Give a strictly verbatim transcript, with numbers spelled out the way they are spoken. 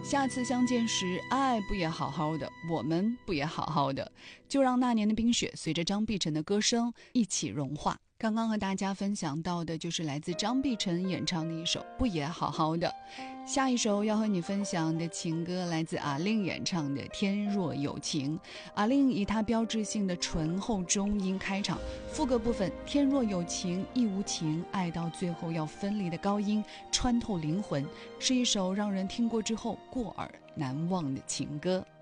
下次相见时，爱不也好好的，我们不也好好的，就让那年的冰雪随着张碧晨的歌声一起融化。刚刚和大家分享到的就是来自张碧晨演唱的一首《不也好好的》。下一首要和你分享的情歌来自阿令演唱的《天若有情》。阿令以他标志性的醇厚中音开场，副歌部分天若有情亦无情，爱到最后要分离的高音穿透灵魂，是一首让人听过之后过耳难忘的情歌。